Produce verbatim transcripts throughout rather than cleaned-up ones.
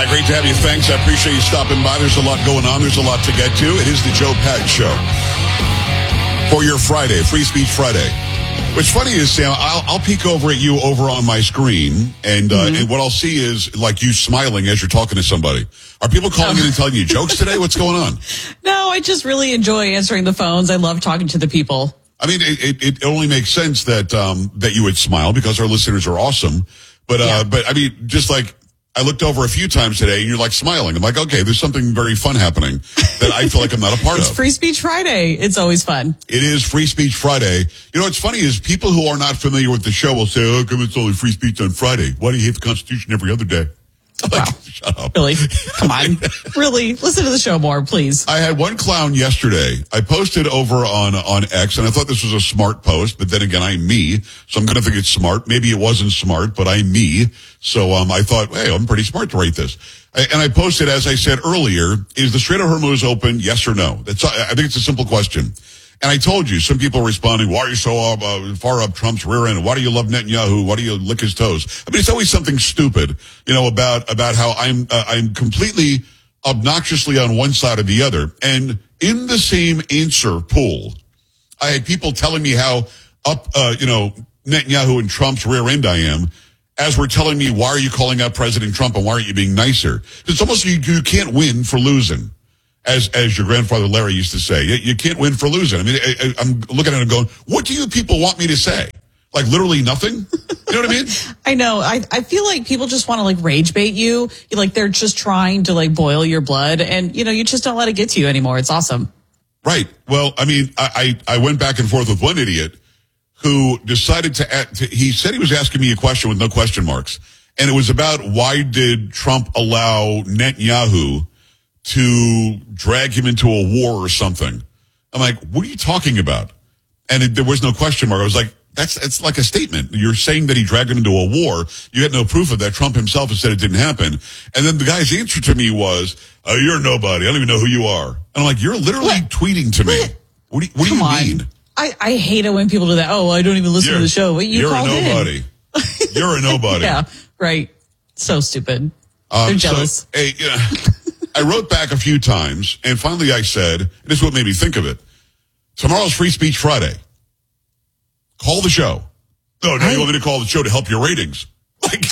great to have you. Thanks. I appreciate you stopping by. There's a lot going on. There's a lot to get to. It is the Joe Pags Show for your Friday, Free Speech Friday. What's funny is, Sam, I'll, I'll peek over at you over on my screen, and, uh, mm-hmm. and what I'll see is like you smiling as you're talking to somebody. Are people calling oh. in and telling you jokes today? What's going on? No, I just really enjoy answering the phones. I love talking to the people. I mean, it, it, it only makes sense that um, that you would smile because our listeners are awesome. But uh, yeah. but I mean, just like I looked over a few times today, and you're like smiling. I'm like, okay, there's something very fun happening that I feel like I'm not a part it's of. It's Free Speech Friday. It's always fun. It is Free Speech Friday. You know, what's funny is people who are not familiar with the show will say, "Oh, come it's only free speech on Friday. Why do you hate the Constitution every other day?" Like, wow. Shut up. Really? Come on. Really? Listen to the show more, please. I had one clown yesterday. I posted over on, on X, and I thought this was a smart post, but then again, I'm me, so I'm going to think it's smart. Maybe it wasn't smart, but I'm me. So, um, I thought, hey, I'm pretty smart to write this. I, and I posted, as I said earlier, is the Strait of Hormuz open? Yes or no? That's, I think it's a simple question. And I told you, some people are responding, why are you so uh, far up Trump's rear end? Why do you love Netanyahu? Why do you lick his toes? I mean, it's always something stupid, you know, about, about how I'm, uh, I'm completely obnoxiously on one side or the other. And in the same answer pool, I had people telling me how up, uh, you know, Netanyahu and Trump's rear end I am, as we're telling me, why are you calling out President Trump and why aren't you being nicer? It's almost you, you can't win for losing. As as your grandfather Larry used to say, you, you can't win for losing. I mean, I, I, I'm looking at it and going, what do you people want me to say? Like literally nothing? You know what I mean? I know. I, I feel like people just want to like rage bait you. Like they're just trying to like boil your blood, and you know, you just don't let it get to you anymore. It's awesome. Right. Well, I mean, I, I, I went back and forth with one idiot who decided to, add, to, he said he was asking me a question with no question marks. And it was about why did Trump allow Netanyahu to drag him into a war or something. I'm like, what are you talking about? And it, there was no question mark. I was like, that's, it's like a statement. You're saying that he dragged him into a war. You had no proof of that. Trump himself has said it didn't happen. And then the guy's answer to me was, oh, you're nobody. I don't even know who you are. And I'm like, you're literally what? tweeting to me. What do you, what do you mean? I, I hate it when people do that. Oh, I don't even listen you're, to the show. But you you're called a nobody. In. You're a nobody. Yeah, right. So stupid. Um, They're jealous. So, hey, yeah. I wrote back a few times, and finally I said, and this is what made me think of it, tomorrow's Free Speech Friday. Call the show. No, no, you want me to call the show to help your ratings. Like,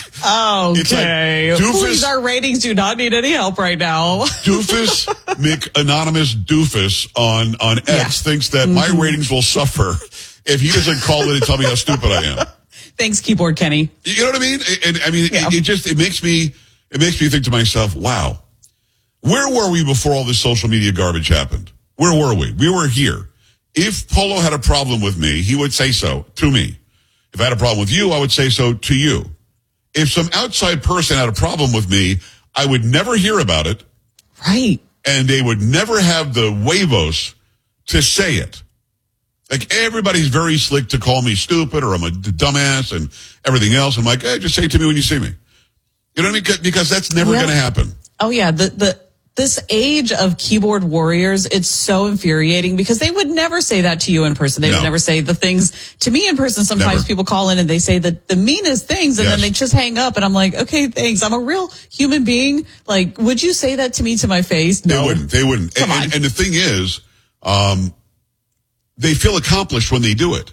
okay. It's like, doofus, please, our ratings do not need any help right now. Doofus McAnonymous Doofus on, on X yeah. thinks that mm-hmm. my ratings will suffer if he doesn't call in and tell me how stupid I am. Thanks, Keyboard Kenny. You know what I mean? And I mean, yeah. it, it just, it makes me, it makes me think to myself, wow. Where were we before all this social media garbage happened? Where were we? We were here. If Polo had a problem with me, he would say so to me. If I had a problem with you, I would say so to you. If some outside person had a problem with me, I would never hear about it. Right. And they would never have the huevos to say it. Like, everybody's very slick to call me stupid or I'm a dumbass and everything else. I'm like, hey, just say it to me when you see me. You know what I mean? Because that's never yeah. going to happen. Oh, yeah. The, the, this age of keyboard warriors, it's so infuriating because they would never say that to you in person. They no. would never say the things to me in person. Sometimes never. people call in and they say the, the meanest things and yes. then they just hang up. And I'm like, okay, thanks. I'm a real human being. Like, would you say that to me to my face? No. They wouldn't. They wouldn't. Come and, on. And, and the thing is, um, they feel accomplished when they do it.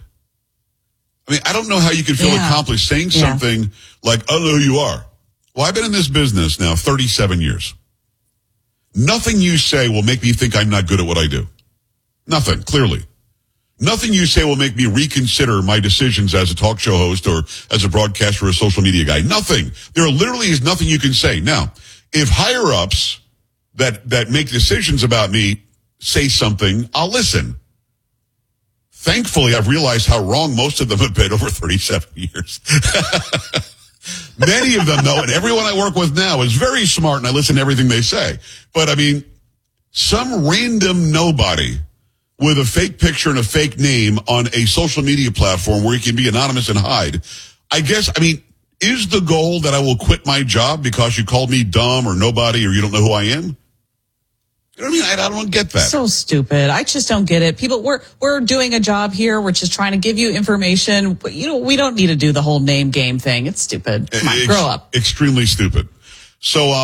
I mean, I don't know how you can feel yeah. accomplished saying yeah. something like, I don't know who you are. Well, I've been in this business now thirty-seven years. Nothing you say will make me think I'm not good at what I do. Nothing, clearly. Nothing you say will make me reconsider my decisions as a talk show host or as a broadcaster or a social media guy. Nothing. There literally is nothing you can say. Now, if higher-ups that, that make decisions about me say something, I'll listen. Thankfully, I've realized how wrong most of them have been over thirty-seven years. Many of them, though, and everyone I work with now is very smart, and I listen to everything they say. But, I mean, some random nobody with a fake picture and a fake name on a social media platform where you can be anonymous and hide, I guess, I mean, is the goal that I will quit my job because you called me dumb or nobody or you don't know who I am? You know what I mean? I, I don't get that. So stupid. I just don't get it. People, we're we're doing a job here. We're just trying to give you information. But, you know, we don't need to do the whole name game thing. It's stupid. Come on, Ex- grow up. Extremely stupid. So, um,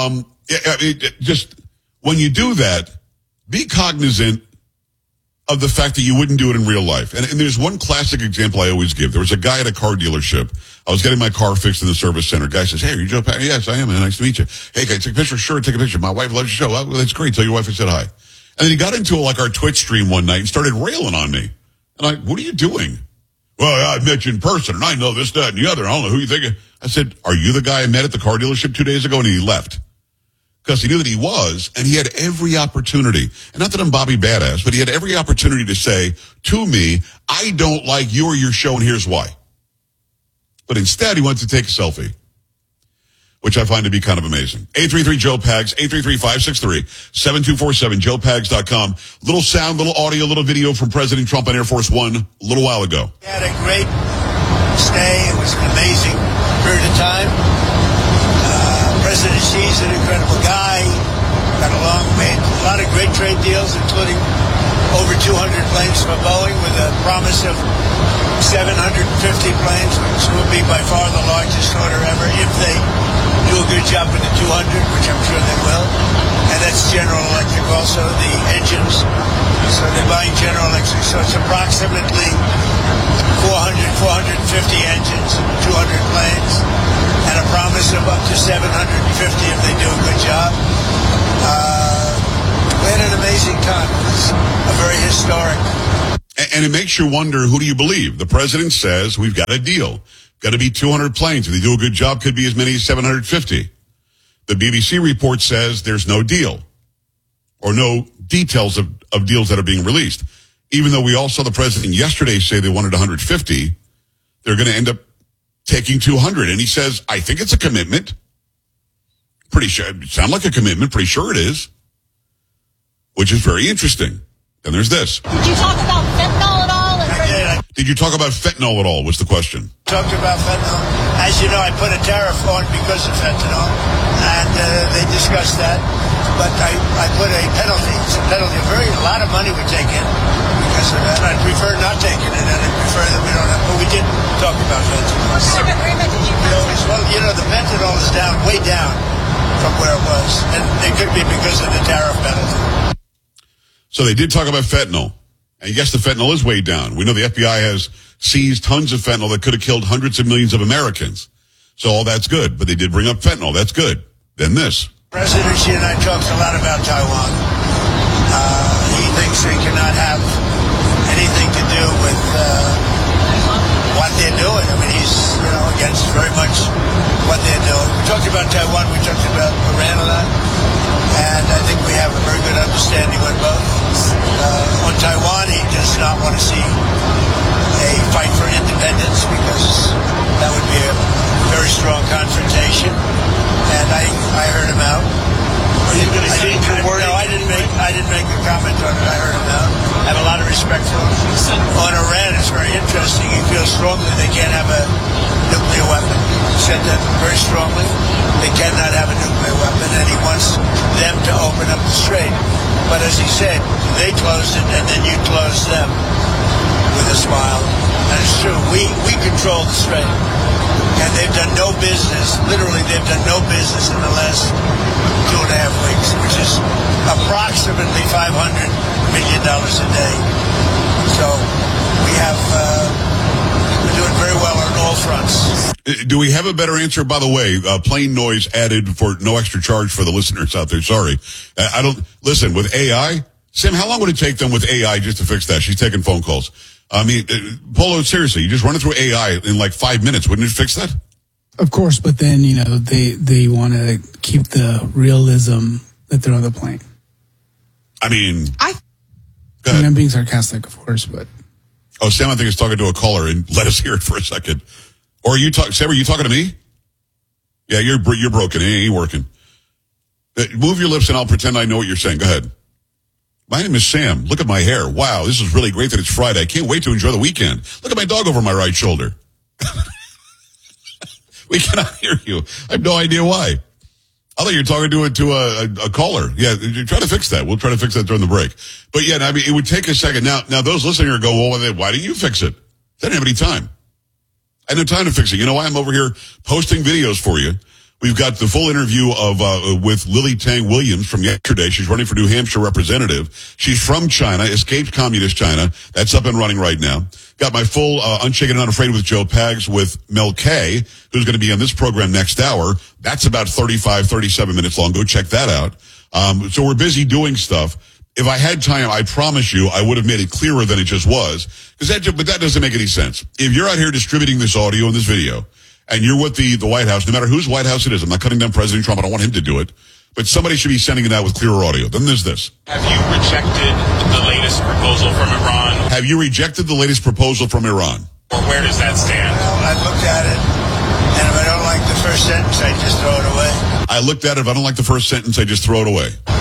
Yeah, I mean, just when you do that, be cognizant of the fact that you wouldn't do it in real life. And, and there's one classic example I always give. There was a guy at a car dealership. I was getting my car fixed in the service center. Guy says, "Hey, are you Joe Pags?" "Yes, I am, man. Nice to meet you." "Hey, can I take a picture?" "Sure, take a picture. My wife loves your show." "Oh, well, that's great. Tell your wife I said hi." And then he got into like our Twitch stream one night and started railing on me. And I, "What are you doing?" "Well, I met you in person, and I know this, that, and the other. I don't know who you think." I said, "Are you the guy I met at the car dealership two days ago?" And he left. Because he knew that he was, and he had every opportunity. And not that I'm Bobby Badass, but he had every opportunity to say to me, "I don't like you or your show, and here's why." But instead, he went to take a selfie, which I find to be kind of amazing. eight three three Joe Pags, eight three three, five six three, seven two four seven, joe pags dot com. Little sound, little audio, little video from President Trump on Air Force One a little while ago. We had a great stay. It was an amazing period of time. President Xi's an incredible guy. Got along, made a lot of great trade deals, including over two hundred planes for Boeing with a promise of seven hundred fifty planes, which will be by far the largest order ever if they do a good job with the two hundred, which I'm sure they will. And that's General Electric also, the engines. So they're buying General Electric. So it's approximately four hundred, four hundred fifty engines and two hundred planes, and a promise of up to seven hundred fifty if they do a good job. Uh, we had an amazing time. It was a very historic. And, and it makes you wonder, who do you believe? The president says, we've got a deal. Got to be two hundred planes. If they do a good job, could be as many as seven hundred fifty. The B B C report says there's no deal or no details of, of deals that are being released. Even though we all saw the president yesterday say they wanted one hundred fifty, they're going to end up taking two hundred. And he says, I think it's a commitment. Pretty sure, it sounds like a commitment. Pretty sure it is. Which is very interesting. And there's this. Did you talk about fentanyl at all? I did. I Did you talk about fentanyl at all was the question. talked about fentanyl. As you know, I put a tariff on because of fentanyl, and uh, they discussed that. But I, I put a penalty. It's a penalty. A very a lot of money we take in because of that. I'd prefer not taking it, and I'd prefer that we don't have. But we did talk about fentanyl. What kind of agreement did you come to? Well, you know, the fentanyl is down, way down from where it was, and it could be because of the tariff penalty. So they did talk about fentanyl. And yes, the fentanyl is way down. We know the F B I has seized tons of fentanyl that could have killed hundreds of millions of Americans. So all that's good. But they did bring up fentanyl. That's good. Then this. President Xi and I talked a lot about Taiwan. Uh, he thinks they cannot have anything to do with uh, what they're doing. I mean, he's, you know, against very much what they're doing. We talked about Taiwan. We talked about Iran a lot. And I think we have a very good understanding with both. Uh, on Taiwan, he does not want to see a fight for independence because that would be a very strong confrontation. And I, I heard him out. Are you going to say two words? No, I didn't make I didn't make a comment on it. I heard him out. I have a lot of respect for him. On Iran, it's very interesting. He feels strongly they can't have a nuclear weapon. He said that very strongly. They cannot have a nuclear weapon, and he wants them to open up the strait. But as he said, they closed it, and then you closed them with a smile. And it's true. We, we control the strait. And they've done no business, literally they've done no business in the last two and a half weeks, which is approximately five hundred million dollars a day. So we have, uh, we're doing very well on all fronts. Do we have a better answer? By the way, uh, plain noise added for no extra charge for the listeners out there. Sorry. Uh, I don't, listen, with A I, Sam, how long would it take them with A I just to fix that? She's taking phone calls. I mean, uh, Polo, seriously, you just run it through A I in like five minutes. Wouldn't it fix that? Of course, but then, you know, they, they want to keep the realism that they're on the plane. I mean, I, I mean, I'm being sarcastic, of course, but. Oh, Sam, I think is talking to a caller, and let us hear it for a second. Or are you talking, Sam, are you talking to me? Yeah, you're, you're broken. It ain't working. Uh, move your lips and I'll pretend I know what you're saying. Go ahead. My name is Sam. Look at my hair. Wow, this is really great that it's Friday. I can't wait to enjoy the weekend. Look at my dog over my right shoulder. We cannot hear you. I have no idea why. I thought you were talking to a, to a, a, a caller. Yeah, try to fix that. We'll try to fix that during the break. But yeah, I mean, it would take a second. Now, now those listening are going, well, why didn't you fix it? I didn't have any time. I had no time to fix it. You know why? I'm over here posting videos for you We've got the full interview of uh, with Lily Tang Williams from yesterday. She's running for New Hampshire representative. She's from China, escaped communist China. That's up and running right now. Got my full uh, Unshaken and Unafraid with Joe Pags with Mel Kay, who's going to be on this program next hour. That's about thirty-five, thirty-seven minutes long. Go check that out. Um, so we're busy doing stuff. If I had time, I promise you, I would have made it clearer than it just was. Because that, but that doesn't make any sense. If you're out here distributing this audio and this video, and you're with the, the White House, no matter whose White House it is, I'm not cutting down President Trump, I don't want him to do it, but somebody should be sending it out with clearer audio. Then there's this. Have you rejected the latest proposal from Iran? Have you rejected the latest proposal from Iran? Or where does that stand? Well, I looked at it, and if I don't like the first sentence, I just throw it away. I looked at it, if I don't like the first sentence, I just throw it away. Uh,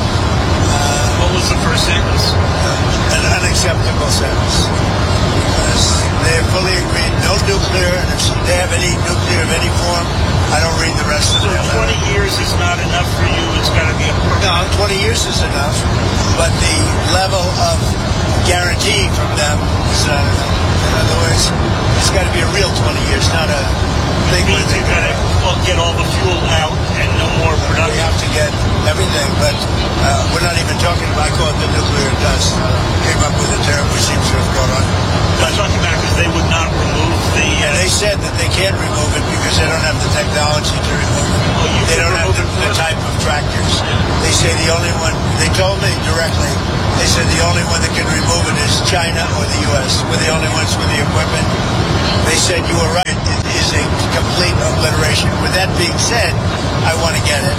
what was the first sentence? Uh, an unacceptable sentence. Because they have fully agreed, no nuclear, and if they have any nuclear of any form, I don't read the rest of so it. So twenty years is not enough for you, it's got to be a permanent. No, twenty years is enough, but the level of guarantee from them is not enough. In other words, it's got to be a real twenty years, not a big one. You got to get all the fuel out and no more production. We have to get everything, but uh, we're not even talking about, I call it the nuclear dust. Uh, came up with a term which seems to have gone on. I'm talking about because they would not remove the... Uh, and they said that they can't remove it because they don't have the technology to remove it. Well, you they don't have the, the it type of tractors. They say the only one, they told me directly, they said the only one that can remove it is China or the U S. We're the only ones with the equipment. They said you were right. It is a complete obliteration. With that being said, I want to get it.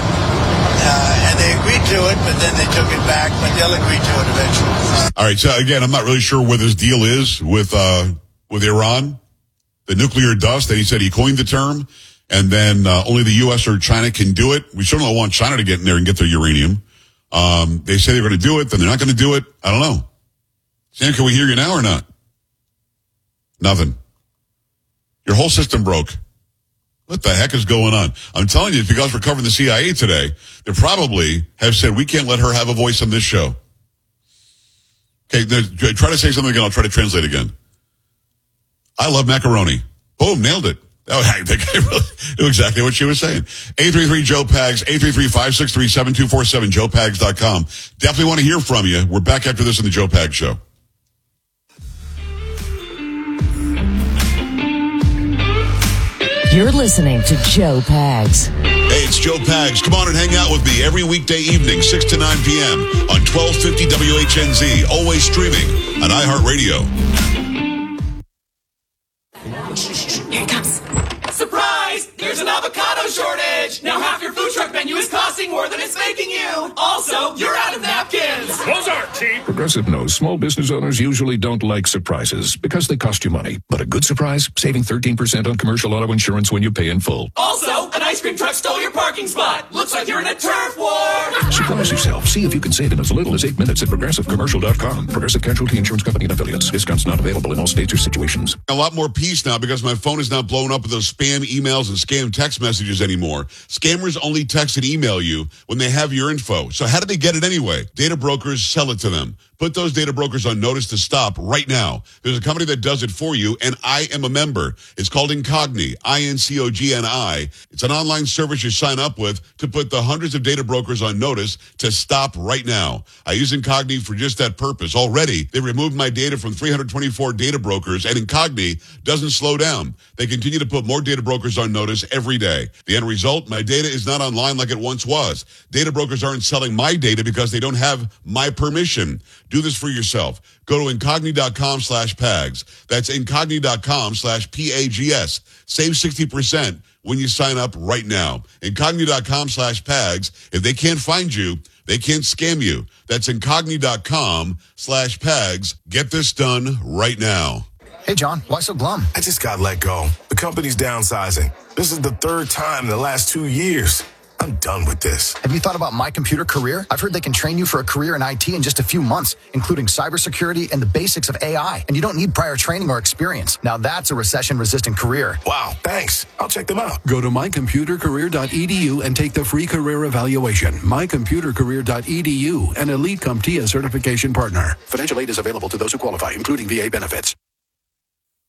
Uh, and they agreed to it, but then they took it back, but they'll agree to it eventually. All right. So again, I'm not really sure where this deal is with, uh, with Iran, the nuclear dust that he said he coined the term. And then, uh, only the U S or China can do it. We certainly don't want China to get in there and get their uranium. Um, they say they're going to do it, then they're not going to do it. I don't know. Sam, can we hear you now or not? Nothing. Your whole system broke. What the heck is going on? I'm telling you, it's because we're covering the C I A today. They probably have said, we can't let her have a voice on this show. Okay, try to say something again. I'll try to translate again. I love macaroni. Boom, nailed it. Oh, I think I really knew exactly what she was saying. eight three three Joe Pags, eight three three, five six three, seven two four seven, joe pags dot com. Definitely want to hear from you. We're back after this in the Joe Pags Show. You're listening to Joe Pags. Hey, it's Joe Pags. Come on and hang out with me every weekday evening, six to nine p.m. on twelve fifty W H N Z. Always streaming on iHeartRadio. Here it comes. Surprise! There's an avocado shortage! Now half your food truck menu is costing more than it's making you! Also, you're out of napkins! Those aren't cheap! Progressive knows small business owners usually don't like surprises because they cost you money. But a good surprise? Saving thirteen percent on commercial auto insurance when you pay in full. Also, an ice cream truck stole your parking spot! Looks like you're in a turf war! Surprise yourself. See if you can save in as little as eight minutes at progressive commercial dot com. Progressive Casualty Insurance Company and affiliates. Discounts not available in all states or situations. A lot more peace now because my phone is not blowing up with those spam emails and scam text messages anymore. Scammers only text and email you when they have your info. So how do they get it anyway? Data brokers sell it to them. Put those data brokers on notice to stop right now. There's a company that does it for you, and I am a member. It's called Incogni, I N C O G N I. It's an online service you sign up with to put the hundreds of data brokers on notice to stop right now. I use Incogni for just that purpose. Already, they removed my data from three hundred twenty-four data brokers, and Incogni doesn't slow down. They continue to put more data brokers on notice every day. The end result, my data is not online like it once was. Data brokers aren't selling my data because they don't have my permission. Do this for yourself. Go to incogni.com slash pags. That's incogni.com slash P A G S. Save sixty percent when you sign up right now. Incogni.com slash pags. If they can't find you, they can't scam you. That's incogni.com slash pags. Get this done right now. Hey, John, why so glum? I just got let go. The company's downsizing. This is the third time in the last two years. I'm done with this. Have you thought about My Computer Career? I've heard they can train you for a career in I T in just a few months, including cybersecurity and the basics of A I. And you don't need prior training or experience. Now that's a recession-resistant career. Wow, thanks. I'll check them out. Go to my computer career dot e d u and take the free career evaluation. my computer career dot e d u, an elite CompTIA certification partner. Financial aid is available to those who qualify, including V A benefits.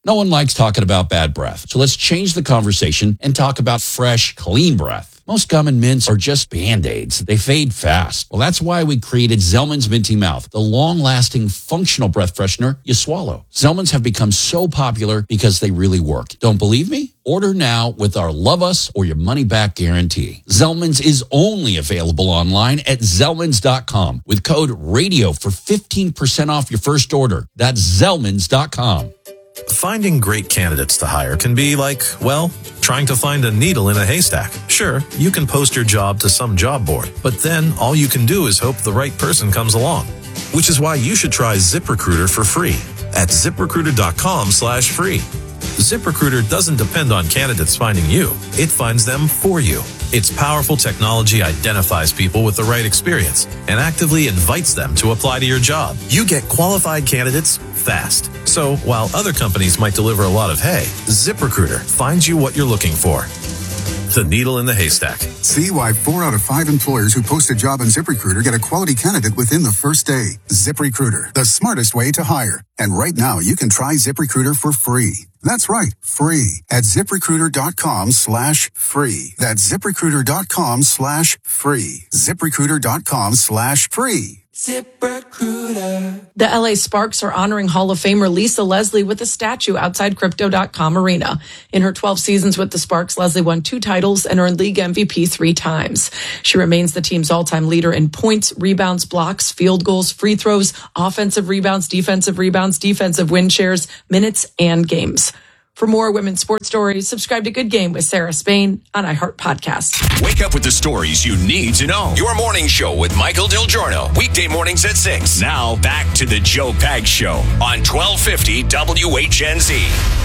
No one likes talking about bad breath. So let's change the conversation and talk about fresh, clean breath. Most gum and mints are just Band-Aids. They fade fast. Well, that's why we created Zellman's Minty Mouth, the long-lasting, functional breath freshener you swallow. Zellman's have become so popular because they really work. Don't believe me? Order now with our Love Us or your money-back guarantee. Zellman's is only available online at Zellmans dot com with code RADIO for fifteen percent off your first order. That's Zellmans dot com. Finding great candidates to hire can be like, well, trying to find a needle in a haystack. Sure, you can post your job to some job board, but then all you can do is hope the right person comes along. Which is why you should try ZipRecruiter for free at ZipRecruiter.com slash free. ZipRecruiter doesn't depend on candidates finding you. It finds them for you. Its powerful technology identifies people with the right experience and actively invites them to apply to your job. You get qualified candidates fast. So while other companies might deliver a lot of hay, ZipRecruiter finds you what you're looking for. The needle in the haystack. See why four out of five employers who post a job on ZipRecruiter get a quality candidate within the first day. ZipRecruiter, the smartest way to hire. And right now, you can try ZipRecruiter for free. That's right, free at ZipRecruiter.com slash free. That's ZipRecruiter.com slash free. ZipRecruiter.com slash free. ZipRecruiter. The L A Sparks are honoring Hall of Famer Lisa Leslie with a statue outside Crypto dot com Arena. In her twelve seasons with the Sparks, Leslie won two titles and earned league M V P three times. She remains the team's all-time leader in points, rebounds, blocks, field goals, free throws, offensive rebounds, defensive rebounds, defensive win shares, minutes, and games. For more women's sports stories, subscribe to Good Game with Sarah Spain on iHeart Podcasts. Wake up with the stories you need to know. Your morning show with Michael Del Giorno. Weekday mornings at six. Now back to the Joe Pags Show on twelve fifty W H N Z.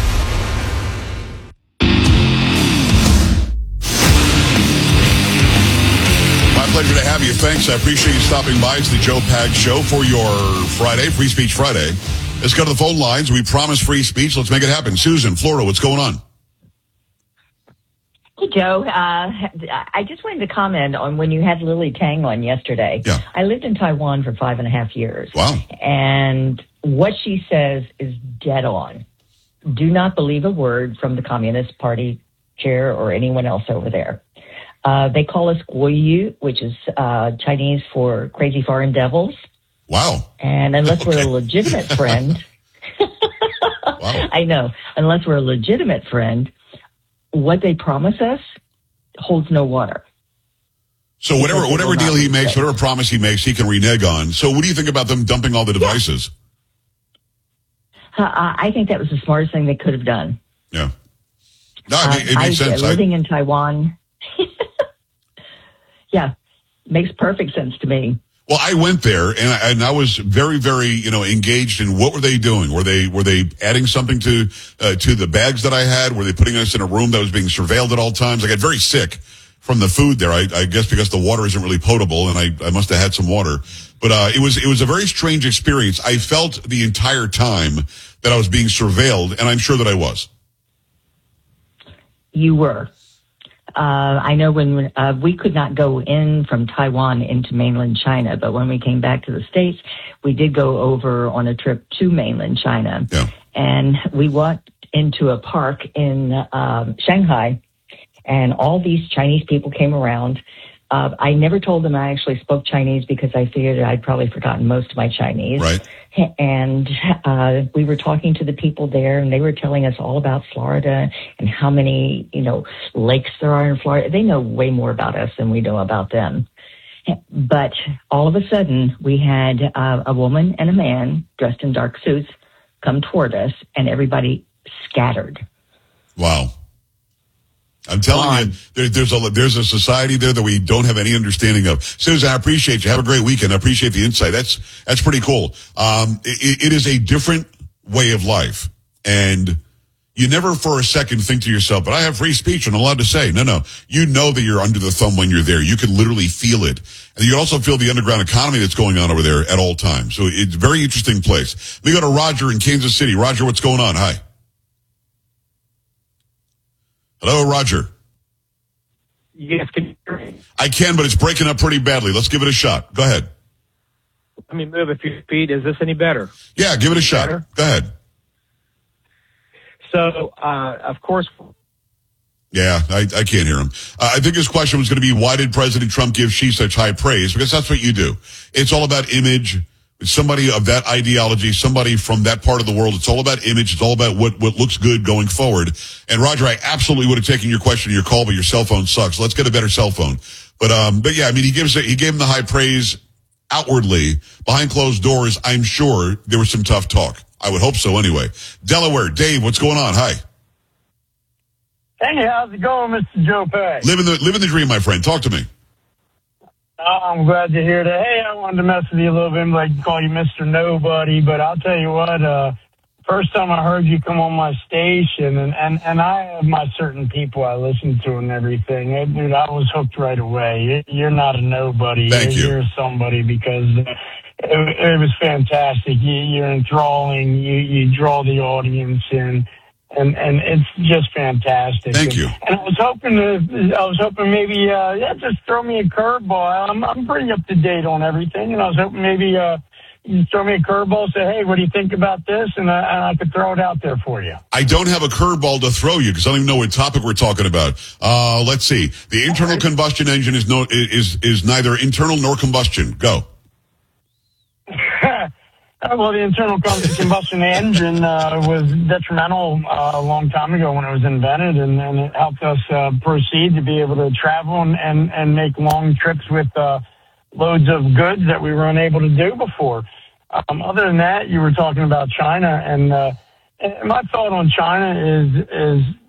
My pleasure to have you. Thanks. I appreciate you stopping by. It's the Joe Pags Show for your Friday, Free Speech Friday. Let's go to the phone lines. We promise free speech. Let's make it happen. Susan, Florida, what's going on? Hey, Joe. Uh, I just wanted to comment on when you had Lily Tang on yesterday. Yeah. I lived in Taiwan for five and a half years. Wow. And what she says is dead on. Do not believe a word from the Communist Party chair or anyone else over there. Uh, they call us Guoyu, which is uh, Chinese for crazy foreign devils. Wow. And unless okay. we're a legitimate friend, wow. I know, unless we're a legitimate friend, what they promise us holds no water. So whatever whatever deal he makes, whatever promise he makes, he can renege on. So what do you think about them dumping all the devices? Yeah. Uh, I think that was the smartest thing they could have done. Yeah. No, I mean, it makes I, sense. Living I, in Taiwan, yeah, makes perfect sense to me. Well, I went there and I, and I was very, very, you know, engaged in what were they doing? Were they were they adding something to uh, to the bags that I had? Were they putting us in a room that was being surveilled at all times? I got very sick from the food there. I, I guess because the water isn't really potable, and I, I must have had some water. But uh, it was it was a very strange experience. I felt the entire time that I was being surveilled, and I'm sure that I was. You were. Uh, I know when uh, we could not go in from Taiwan into mainland China, but when we came back to the States, we did go over on a trip to mainland China. Yeah. And we walked into a park in um, Shanghai, and all these Chinese people came around. Uh, I never told them I actually spoke Chinese because I figured I'd probably forgotten most of my Chinese. Right. And uh, we were talking to the people there, and they were telling us all about Florida and how many, you know, lakes there are in Florida. They know way more about us than we know about them. But all of a sudden, we had uh, a woman and a man dressed in dark suits come toward us, and everybody scattered. Wow. I'm telling um, you, there, there's a there's a society there that we don't have any understanding of. Susan, I appreciate you. Have a great weekend. I appreciate the insight. That's that's pretty cool. Um, it, it is a different way of life, and you never for a second think to yourself, "But I have free speech and I'm allowed to say." No, no. You know that you're under the thumb when you're there. You can literally feel it, and you also feel the underground economy that's going on over there at all times. So it's a very interesting place. We go to Roger in Kansas City. Roger, what's going on? Hi. Hello, Roger. Yes, can you hear me? I can, but it's breaking up pretty badly. Let's give it a shot. Go ahead. Let me move a few feet. Is this any better? Yeah, give it a shot. Better? Go ahead. So, uh, of course. Yeah, I, I can't hear him. Uh, I think his question was going to be, why did President Trump give Xi such high praise? Because that's what you do. It's all about image. Somebody of that ideology, somebody from that part of the world. It's all about image. It's all about what, what looks good going forward. And Roger, I absolutely would have taken your question, your call, but your cell phone sucks. Let's get a better cell phone. But, um, but yeah, I mean, he gives it, he gave him the high praise outwardly. Behind closed doors, I'm sure there was some tough talk. I would hope so anyway. Delaware, Dave, what's going on? Hi. Hey, how's it going, Mister Joe Pags? Living the, living the dream, my friend. Talk to me. Oh, I'm glad to hear that. Hey, I wanted to mess with you a little bit, like call you Mister Nobody, but I'll tell you what, uh, first time I heard you come on my station, and, and, and I have my certain people I listen to and everything. It, dude, I was hooked right away. You're not a nobody. Thank you. You're somebody because uh, it, it was fantastic. You, you're enthralling. You, you draw the audience in. And and it's just fantastic. Thank you. And, and I was hoping to, I was hoping maybe, uh, yeah, just throw me a curveball. I'm I'm pretty up to date on everything, and I was hoping maybe uh, you throw me a curveball, say, hey, what do you think about this, and I, and I could throw it out there for you. I don't have a curveball to throw you because I don't even know what topic we're talking about. Uh, let's see. The internal right. combustion engine is no is is neither internal nor combustion. Go. Well, the internal combustion engine uh, was detrimental uh, a long time ago when it was invented, and, and it helped us uh, proceed to be able to travel and, and, and make long trips with uh, loads of goods that we were unable to do before. Um, other than that, you were talking about China, and, uh, and my thought on China is is